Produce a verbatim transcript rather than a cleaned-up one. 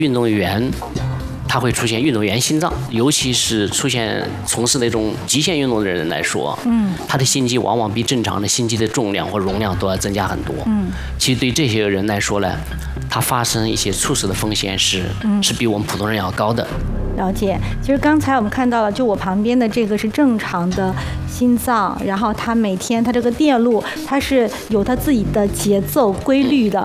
运动员他会出现运动员心脏，尤其是出现从事那种极限运动的人来说，嗯，他的心肌往往比正常的心肌的重量或容量都要增加很多。嗯，其实对这些人来说呢，他发生一些猝死的风险是、嗯、是比我们普通人要高的。 了解，其实刚才我们看到了，就我旁边的这个是正常的心脏，然后它每天它这个电路它是有它自己的节奏规律的，